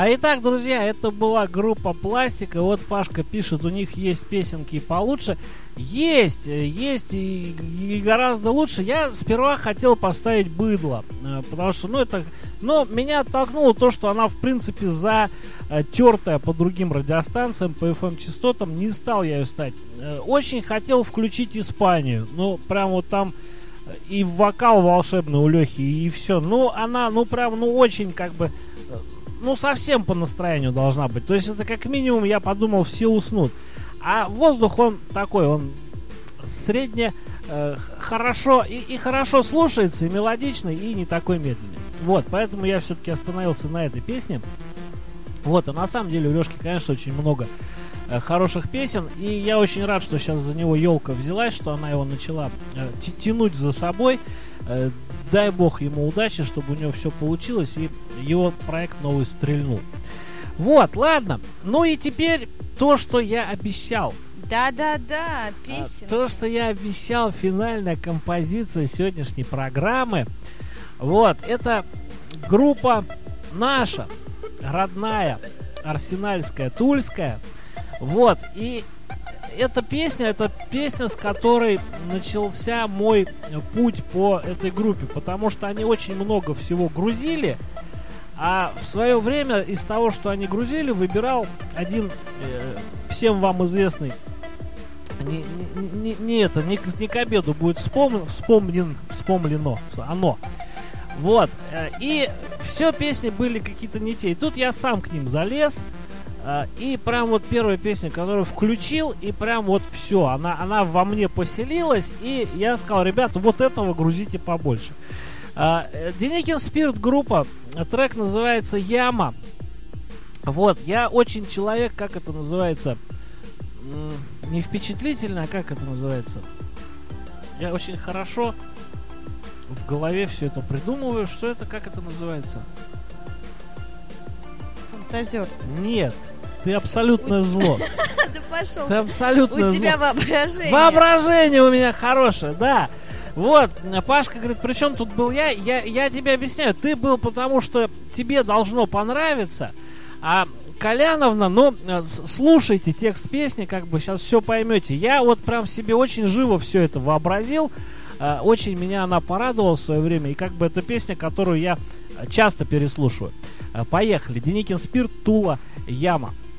Итак, друзья, это была группа Пластика. Вот Пашка пишет, у них есть песенки получше. Есть и гораздо лучше. Я сперва хотел поставить «Быдло», потому что, но меня оттолкнуло то, что она, в принципе, затертая по другим радиостанциям, по FM-частотам. Не стал я ее ставить. Очень хотел включить «Испанию». Ну, прям вот там и вокал волшебный у Лехи, и все. Она, очень как бы... совсем по настроению должна быть. То есть это как минимум, я подумал, все уснут. А воздух, он такой, он средне хорошо и хорошо слушается, и мелодичный, и не такой медленный. Вот, поэтому я все-таки остановился на этой песне. Вот, а на самом деле у Лешки, конечно, очень много хороших песен. И я очень рад, что сейчас за него елка взялась, что она его начала тянуть за собой. Дай бог ему удачи, чтобы у него все получилось и его проект новый стрельнул. Вот, ладно. Ну и теперь то, что я обещал. Да, песня. То, что я обещал, финальная композиция сегодняшней программы. Вот, это группа наша, родная, арсенальская, тульская. Вот, и эта песня, с которой начался мой путь по этой группе, потому что они очень много всего грузили, а в свое время из того, что они грузили, выбирал один всем вам известный, не к обеду будет вспомнено оно. Вот, и все песни были какие-то не те, и тут я сам к ним залез. И прям вот первая песня, которую включил, и прям вот все, она во мне поселилась, и я сказал, ребята, вот этого грузите побольше. Деникин Спирит группа, трек называется «Яма». Вот, я очень человек, как это называется, не впечатлительно, а как это называется? Я очень хорошо в голове все это придумываю, что это, как это называется? Фантазер. Нет. Ты абсолютное зло. Да пошел. Ты абсолютное зло. У тебя воображение. Воображение у меня хорошее, да. Вот, Пашка говорит, при чем тут был я? Я тебе объясняю. Ты был потому, что тебе должно понравиться. А Коляновна, слушайте текст песни, как бы сейчас все поймете. Я вот прям себе очень живо все это вообразил. Очень меня она порадовала в свое время. И как бы это песня, которую я часто переслушиваю. Поехали. Деникин Спирит, Тула, «Яма».